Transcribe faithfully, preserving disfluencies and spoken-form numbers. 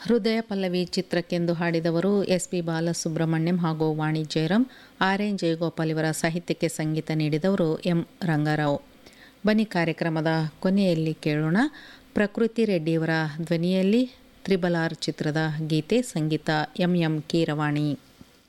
ಹೃದಯ Pallavi ಚಿತ್ರಕ್ಕೆಂದು ಹಾಡಿದವರು S P Balasubrahmanyam ಹಾಗೂ ವಾಣಿ Jayaram. R N Jayagopal ಇವರ ಸಾಹಿತ್ಯಕ್ಕೆ ಸಂಗೀತ ನೀಡಿದವರು ಎಂ ರಂಗಾರಾವ್. ಬನ್ನಿ ಕಾರ್ಯಕ್ರಮದ ಕೊನೆಯಲ್ಲಿ ಕೇಳೋಣ ಪ್ರಕೃತಿ ರೆಡ್ಡಿಯವರ ಧ್ವನಿಯಲ್ಲಿ ತ್ರಿಬಲ್ ಆರ್ ಚಿತ್ರದ ಗೀತೆ, ಸಂಗೀತ ಎಂ ಎಂ ಕೀರವಾಣಿ.